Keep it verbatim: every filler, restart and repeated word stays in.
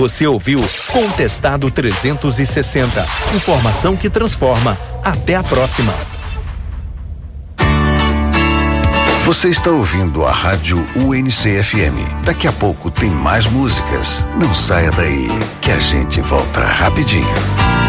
Você ouviu Contestado trezentos e sessenta. Informação que transforma. Até a próxima. Você está ouvindo a rádio U N C F M. Daqui a pouco tem mais músicas. Não saia daí, que a gente volta rapidinho.